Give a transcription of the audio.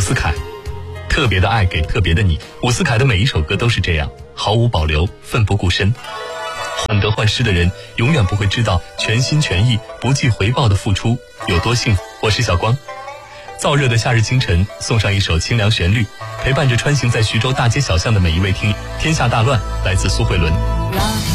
思凯，特别的爱给特别的你。伍思凯的每一首歌都是这样，毫无保留，奋不顾身。患得患失的人永远不会知道全心全意不计回报的付出有多幸福。我是小光，燥热的夏日清晨，送上一首清凉旋律，陪伴着穿行在徐州大街小巷的每一位听友。天下大乱来自苏慧伦。